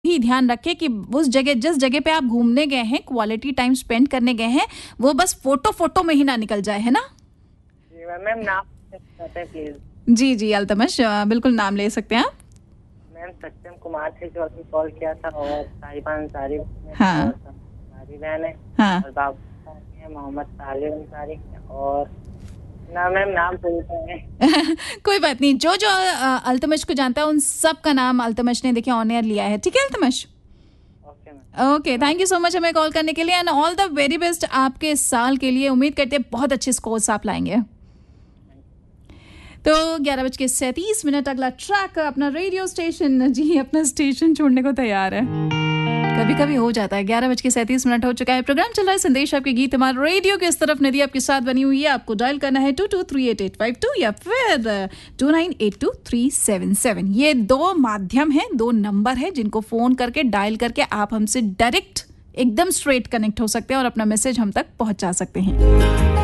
भी ध्यान रखें कि उस जगह जिस जगह पे आप घूमने गए हैं, क्वालिटी टाइम स्पेंड करने गए हैं, वो बस फोटो में ही ना निकल जाए, है ना? जी मैम, नाम कहते हैं प्लीज। जी जी अल्तमश, बिल्कुल नाम ले सकते हैं आप। मैम सत्यम कुमार से जो अभी कॉल किया था, और साहिबा अंसारी हाँ और अंसारी बहन है, हाँ और बाबू अंसारी है, मोहम्मद सालिम अंसारी है, और ना मैम नाम भूलते हैं। कोई बात नहीं, जो जो अल्तमश को जानता है उन सब का नाम अल्तमश ने देखिए ऑन एयर लिया है। ठीक है Altamash? Okay ma'am. Okay, thank you so much हमें कॉल करने के लिए and all the very best आपके साल के लिए। उम्मीद करते हैं बहुत अच्छे स्कोर्स आप लाएंगे। तो 11:37 अगला ट्रैक अपना रेडियो स्टेशन, जी अपना स्टेशन छोड़ने को तैयार है। कभी कभी हो जाता है। 11:37 हो चुका है, प्रोग्राम चल रहा है संदेश आपके गीत हमारे रेडियो के इस तरफ नदी आपके साथ बनी हुई है। आपको डायल करना है 223885 या फिर 29823377। ये दो माध्यम है, दो नंबर है जिनको फोन करके डायल करके आप हमसे डायरेक्ट एकदम स्ट्रेट कनेक्ट हो सकते हैं और अपना मैसेज हम तक पहुंचा सकते हैं।